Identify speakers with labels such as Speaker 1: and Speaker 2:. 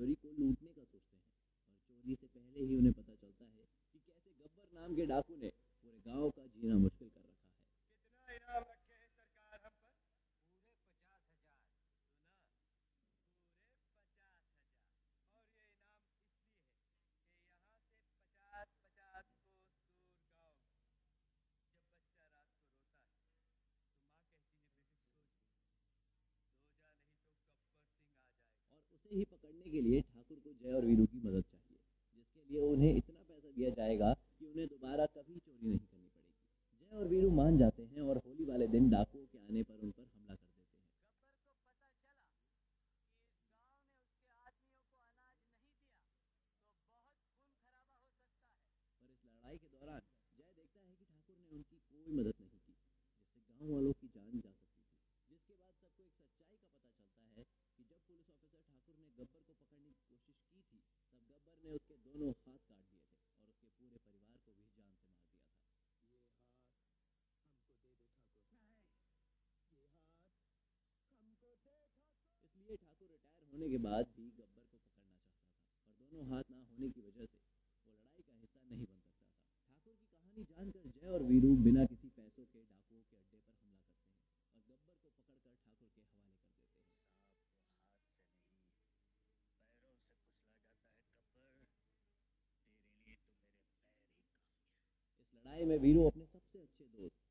Speaker 1: तिजोरी को लूटने का सोचते हैं। और चोरी से पहले ही उन्हें पता चलता है कि कैसे गब्बर नाम के डाकू ने पूरे गांव का जीना मुश्किल कर रखा है।
Speaker 2: कितना इनाम रखे हैं सरकार हम पर? पूरे 50,000। सुना? पूरे 50,000। और ये इनाम इसलिए है कि यहाँ से 50-50 कोस दूर गाँव में जब बच्चा रात को रोता है तो माँ कहती है, बेटे सो जा नहीं तो गब्बर सिंह आ जाएगा।
Speaker 1: और उसे ही पकड़ने के लिए ठाकुर को जय और वीरू की मदद चाहिए, जिसके लिए उन्हें इतना पैसा दिया जाएगा कि उन्हें दोबारा कभी चोरी नहीं करनी पड़ेगी। जय और वीरू मान जाते हैं और होली वाले दिन डाकुओं के आने पर उन पर हमला कर देते हैं।
Speaker 2: गब्बर को पता चला कि इस गांव ने उसके आदमियों को अनाज नहीं दिया तो बहुत खून खराबा हो सकता है।
Speaker 1: पर इस लड़ाई के दौरान जय देखता है कि ठाकुर ने उनकी कोई मदद नहीं की, जिससे गांव वालों की जान जा सकती थी। जिसके बाद सबको एक सच्चाई का पता चलता है कि जब पुलिस ऑफिसर ठाकुर ने गब्बर को पकड़ने की कोशिश की थी, तब गब्बर ने उसके दोनों हाथ काट दिए थे और उसके पूरे परिवार को भी जान से मार दिया था।
Speaker 2: ये हाथ हमको दे दे ठाकुर। नहीं, ये हाथ हमको दे ठाकुर।
Speaker 1: इसलिए ठाकुर रिटायर होने के बाद भी गब्बर को पकड़ना चाहता था, पर दोनों हाथ ना होने की वजह से वो लड़ाई का हिस्सा नहीं बन सकता था। ठाकुर की कहानी जानकर जय और वीरू बिना किसी पैसों के डाकुओं के अड्डे पर हमला करते हैं और गब्बर को पकड़कर ठाकुर के हवाले कर देते हैं।
Speaker 2: सांप को हाथ से नहीं पैरों से कुचला जाता है गब्बर। तेरे लिए तो मेरे पैर ही काफी है।
Speaker 1: इस लड़ाई में वीरू अपने सबसे अच्छे दोस्त